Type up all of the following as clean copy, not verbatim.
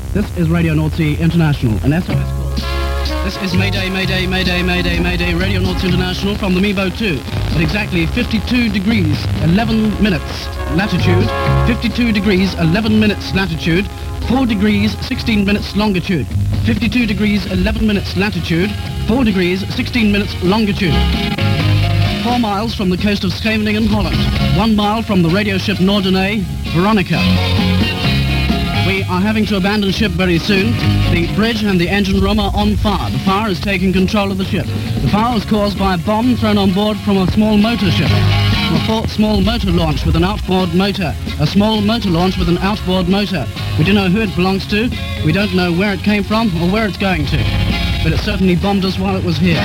This is Radio North Sea International, an SOS call. This is Mayday, Mayday, Mayday, Mayday, Mayday, Radio North Sea International from the Mebo 2 at exactly 52 degrees, 11 minutes latitude, 52 degrees, 11 minutes latitude, 4 degrees, 16 minutes longitude, 52 degrees, 11 minutes latitude, 4 degrees, 16 minutes longitude. 4 miles from the coast of Scheveningen, Holland. 1 mile from the radio ship Norderney, Veronica. We are having to abandon ship very soon. The bridge and the engine room are on fire. The fire is taking control of the ship. The fire was caused by a bomb thrown on board from a small motor ship. A small motor launch with an outboard motor. A small motor launch with an outboard motor. We don't know who it belongs to. We don't know where it came from or where it's going to. But it certainly bombed us while it was here.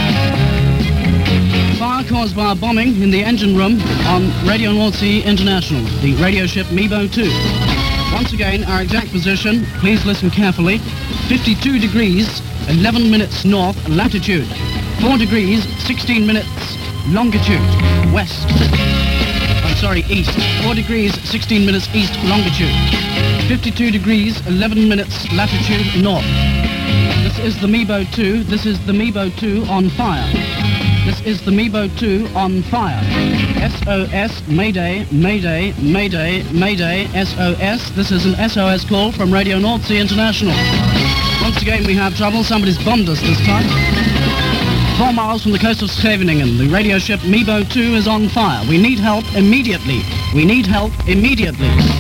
Fire caused by a bombing in the engine room on Radio North Sea International, the radio ship Mebo 2. Once again, our exact position, please listen carefully, 52 degrees, 11 minutes north latitude, 4 degrees, 16 minutes longitude, west. East. 4 degrees, 16 minutes east longitude, 52 degrees, 11 minutes latitude north. This is the Mebo 2. This is the Mebo 2 on fire. This is the Mebo 2 on fire. SOS, Mayday, Mayday, Mayday, Mayday, SOS. This is an SOS call from Radio North Sea International. Once again, we have trouble. Somebody's bombed us this time. 4 miles from the coast of Scheveningen, the radio ship Mebo 2 is on fire. We need help immediately. We need help immediately.